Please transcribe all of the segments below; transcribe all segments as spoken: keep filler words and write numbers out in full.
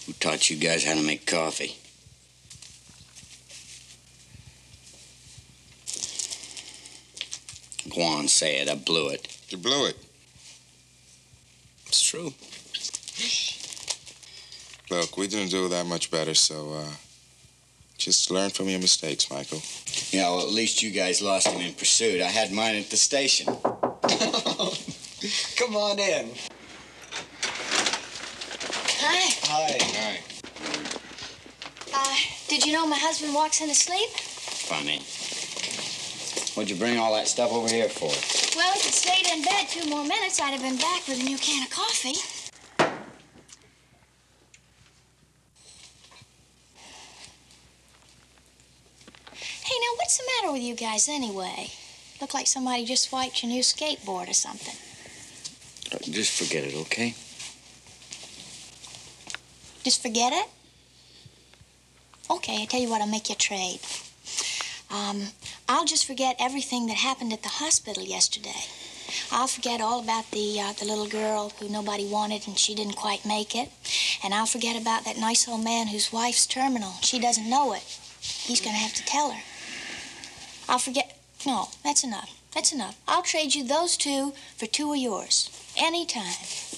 Who taught you guys how to make coffee? Go on, say it. I blew it. You blew it. It's true. Look, we didn't do that much better, so, uh, just learn from your mistakes, Michael. Yeah, well, at least you guys lost him in pursuit. I had mine at the station. Come on in. Hi. Hi. Hi. Uh, did you know my husband walks in to sleep? Funny. What'd you bring all that stuff over here for? Well, if he'd stayed in bed two more minutes, I'd have been back with a new can of coffee. Hey, now, what's the matter with you guys anyway? Look like somebody just swiped your new skateboard or something. Just forget it, okay? Just forget it? Okay, I tell you what, I'll make you a trade. Um, I'll just forget everything that happened at the hospital yesterday. I'll forget all about the, uh, the little girl who nobody wanted and she didn't quite make it. And I'll forget about that nice old man whose wife's terminal. She doesn't know it. He's gonna have to tell her. I'll forget... No, that's enough. That's enough. I'll trade you those two for two of yours. Anytime.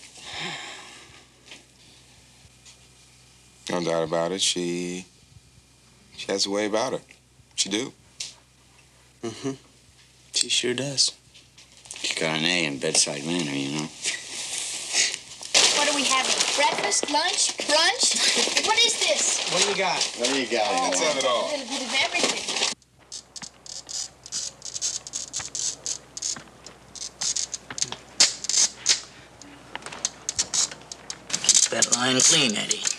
No doubt about it. She... She has a way about her. She do. Mm-hmm. She sure does. She's got an A in bedside manner, you know. What are we having? Breakfast, lunch, brunch? What is this? What do you got? What do you got? Oh, Let's have it all. a little bit of everything. Keep that line clean, Eddie.